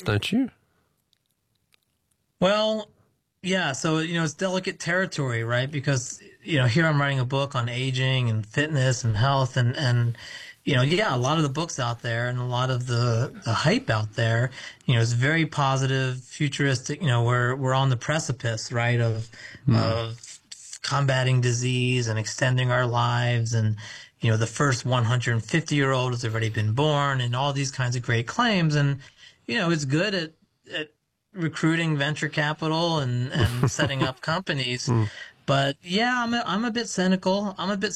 don't you? Well, yeah, so it's delicate territory, right? Because here I'm writing a book on aging and fitness and health, and yeah, a lot of the books out there and a lot of the hype out there, is very positive, futuristic. We're on the precipice, right, of combating disease and extending our lives, and the first 150-year-old has already been born, and all these kinds of great claims, and it's good at recruiting venture capital and setting up companies. But yeah, I'm a bit cynical.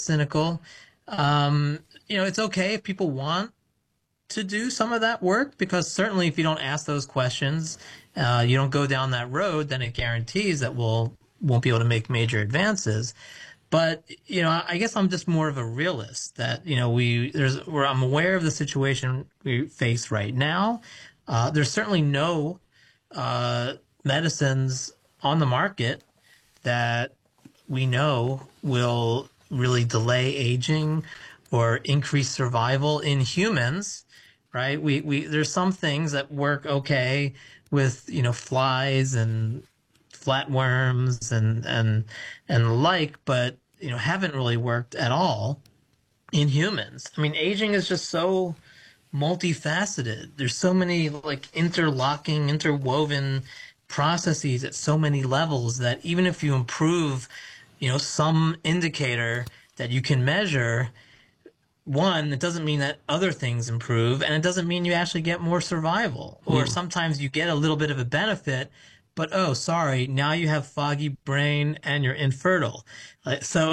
It's okay if people want to do some of that work, because certainly if you don't ask those questions, you don't go down that road, then it guarantees that won't be able to make major advances. But I guess I'm just more of a realist that I'm aware of the situation we face right now. There's certainly no medicines on the market that we know will really delay aging or increase survival in humans, right? There's some things that work okay with flies and flatworms and the like, but haven't really worked at all in humans. I mean, aging is just so multifaceted. There's so many interwoven processes at so many levels that even if you improve, some indicator that you can measure, one, it doesn't mean that other things improve, and it doesn't mean you actually get more survival. Or sometimes you get a little bit of a benefit, but oh, sorry, now you have foggy brain and you're infertile. So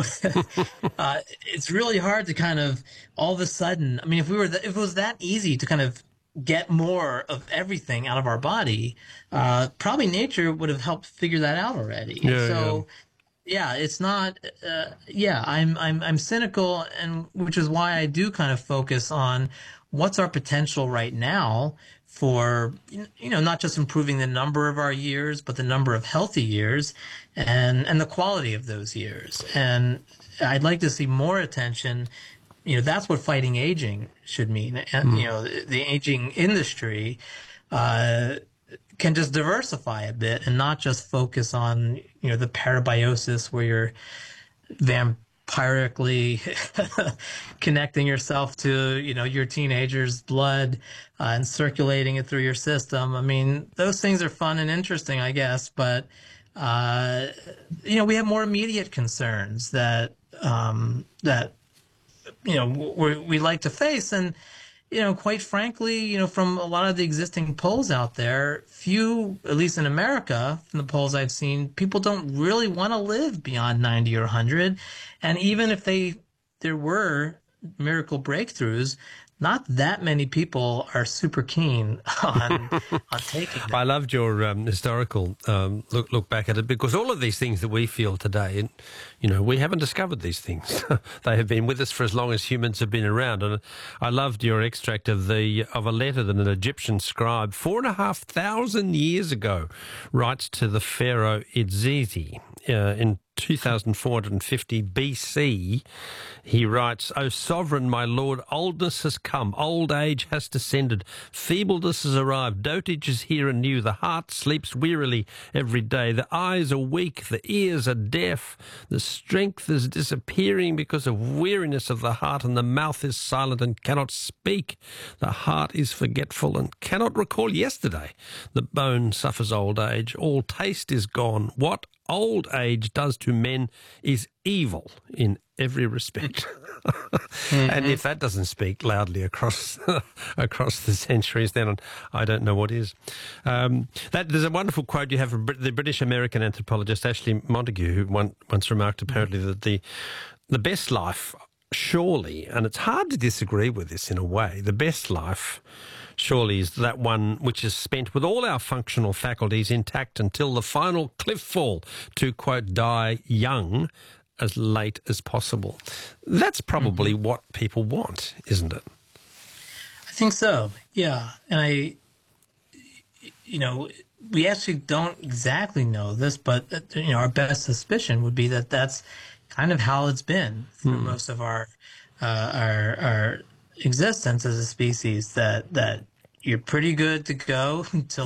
it's really hard to kind of all of a sudden. I mean, if it was that easy to kind of get more of everything out of our body, probably nature would have helped figure that out already. Yeah, it's not. I'm cynical, and which is why I do kind of focus on what's our potential right now for not just improving the number of our years, but the number of healthy years, and the quality of those years. And I'd like to see more attention. That's what fighting aging should mean. And the aging industry can just diversify a bit and not just focus on the parabiosis where you're vampirically connecting yourself to your teenager's blood and circulating it through your system. I mean, those things are fun and interesting, I guess, but we have more immediate concerns that we like to face. And quite frankly, from a lot of the existing polls out there, few, at least in America, from the polls I've seen, people don't really want to live beyond 90 or 100. And even if there were miracle breakthroughs, not that many people are super keen on taking them. I loved your historical look back at it, because all of these things that we feel today, we haven't discovered these things. They have been with us for as long as humans have been around. And I loved your extract of a letter that an Egyptian scribe 4,500 years ago writes to the pharaoh Idzizi in 2450 BC. He writes, "O sovereign, my lord, oldness has come, old age has descended, feebleness has arrived, dotage is here anew, the heart sleeps wearily every day, the eyes are weak, the ears are deaf, the strength is disappearing because of weariness of the heart, and the mouth is silent and cannot speak. The heart is forgetful and cannot recall yesterday. The bone suffers old age, all taste is gone. What old age does to men is evil in every respect." And if that doesn't speak loudly across the centuries, then I don't know what is. There's a wonderful quote you have from the British-American anthropologist Ashley Montagu, who once remarked apparently that the best life, surely, and it's hard to disagree with this in a way, the best life surely is that one which is spent with all our functional faculties intact until the final cliff fall, to, quote, die young as late as possible. That's probably what people want, isn't it? I think so, yeah. And we actually don't exactly know this, but, our best suspicion would be that that's kind of how it's been for most of our existence as a species, that you're pretty good to go until